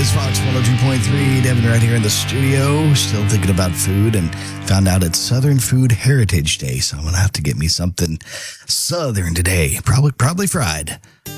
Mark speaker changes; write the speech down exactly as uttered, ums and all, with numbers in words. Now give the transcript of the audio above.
Speaker 1: is Fox one oh two point three. Devin right here in the studio, still thinking about food, and found out it's Southern Food Heritage Day, so I'm going to have to get me something Southern today. Probably, probably fried.